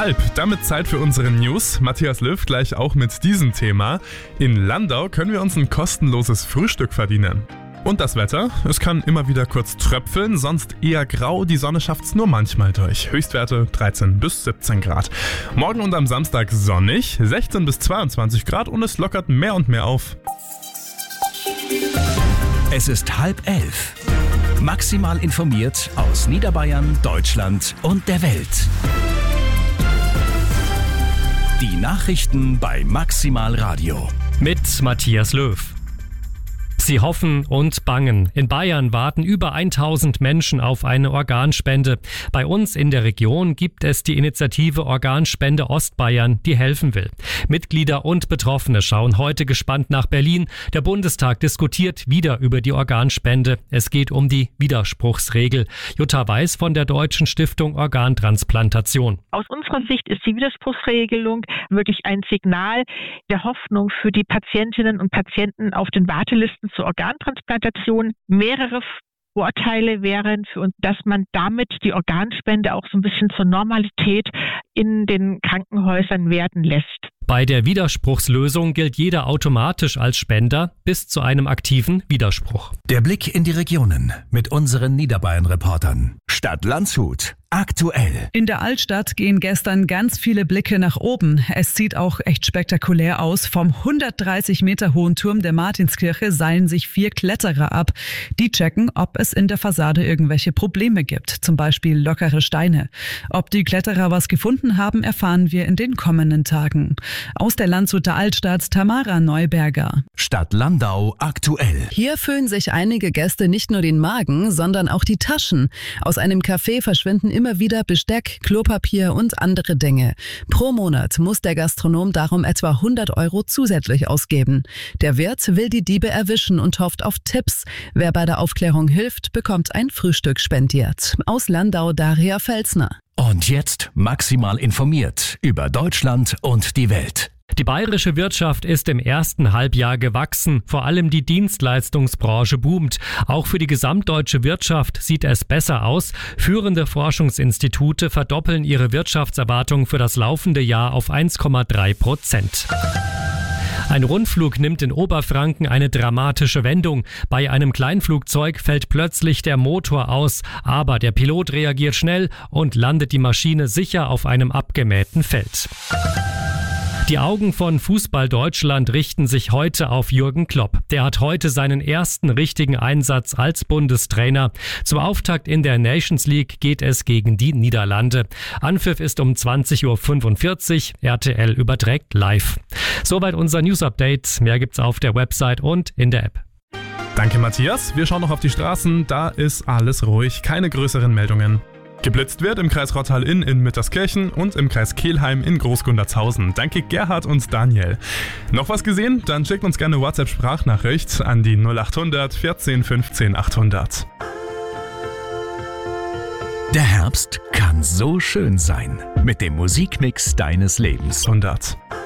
6:30. Damit Zeit für unsere News. Matthias Löw gleich auch mit diesem Thema. In Landau können wir uns ein kostenloses Frühstück verdienen. Und das Wetter? Es kann immer wieder kurz tröpfeln, sonst eher grau. Die Sonne schafft's nur manchmal durch. Höchstwerte 13 bis 17 Grad. Morgen und am Samstag sonnig, 16 bis 22 Grad und es lockert mehr und mehr auf. Es ist 10:30. Maximal informiert aus Niederbayern, Deutschland und der Welt. Die Nachrichten bei Maximal Radio. Mit Matthias Löw. Sie hoffen und bangen. In Bayern warten über 1000 Menschen auf eine Organspende. Bei uns in der Region gibt es die Initiative Organspende Ostbayern, die helfen will. Mitglieder und Betroffene schauen heute gespannt nach Berlin. Der Bundestag diskutiert wieder über die Organspende. Es geht um die Widerspruchsregel. Jutta Weiß von der Deutschen Stiftung Organtransplantation. Aus unserer Sicht ist die Widerspruchsregelung wirklich ein Signal der Hoffnung für die Patientinnen und Patienten auf den Wartelisten zur Organtransplantation. Mehrere Vorteile wären für uns, dass man damit die Organspende auch so ein bisschen zur Normalität in den Krankenhäusern werden lässt. Bei der Widerspruchslösung gilt jeder automatisch als Spender bis zu einem aktiven Widerspruch. Der Blick in die Regionen mit unseren Niederbayern-Reportern. Stadt Landshut. Aktuell. In der Altstadt gehen gestern ganz viele Blicke nach oben. Es sieht auch echt spektakulär aus. Vom 130 Meter hohen Turm der Martinskirche seilen sich 4 Kletterer ab. Die checken, ob es in der Fassade irgendwelche Probleme gibt, zum Beispiel lockere Steine. Ob die Kletterer was gefunden haben, erfahren wir in den kommenden Tagen. Aus der Landshuter Altstadt Tamara Neuberger. Stadt Landau aktuell. Hier füllen sich einige Gäste nicht nur den Magen, sondern auch die Taschen. Aus einem Café verschwinden immer wieder Besteck, Klopapier und andere Dinge. Pro Monat muss der Gastronom darum etwa 100 € zusätzlich ausgeben. Der Wirt will die Diebe erwischen und hofft auf Tipps. Wer bei der Aufklärung hilft, bekommt ein Frühstück spendiert. Aus Landau Daria Felsner. Und jetzt maximal informiert über Deutschland und die Welt. Die bayerische Wirtschaft ist im ersten Halbjahr gewachsen. Vor allem die Dienstleistungsbranche boomt. Auch für die gesamtdeutsche Wirtschaft sieht es besser aus. Führende Forschungsinstitute verdoppeln ihre Wirtschaftserwartung für das laufende Jahr auf 1,3%. Ein Rundflug nimmt in Oberfranken eine dramatische Wendung. Bei einem Kleinflugzeug fällt plötzlich der Motor aus, aber der Pilot reagiert schnell und landet die Maschine sicher auf einem abgemähten Feld. Die Augen von Fußball Deutschland richten sich heute auf Jürgen Klopp. Der hat heute seinen ersten richtigen Einsatz als Bundestrainer. Zum Auftakt in der Nations League geht es gegen die Niederlande. Anpfiff ist um 20:45 Uhr. RTL überträgt live. Soweit unser News-Update. Mehr gibt's auf der Website und in der App. Danke Matthias. Wir schauen noch auf die Straßen. Da ist alles ruhig. Keine größeren Meldungen. Geblitzt wird im Kreis Rottal-Inn in Mitterskirchen und im Kreis Kelheim in Großgundertshausen. Danke Gerhard und Daniel. Noch was gesehen? Dann schickt uns gerne WhatsApp-Sprachnachricht an die 0800 14 15 800. Der Herbst kann so schön sein. Mit dem Musikmix deines Lebens. 100.